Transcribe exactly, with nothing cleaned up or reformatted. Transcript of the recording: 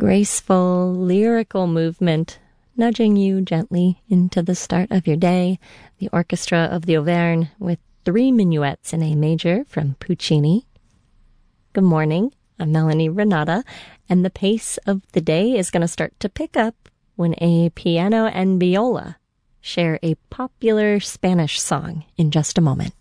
graceful, lyrical movement, nudging you gently into the start of your day. The Orchestra of the Auvergne with three minuets in A major from Puccini. Good morning, I'm Melanie Renata, and the pace of the day is going to start to pick up when a piano and viola share a popular Spanish song in just a moment.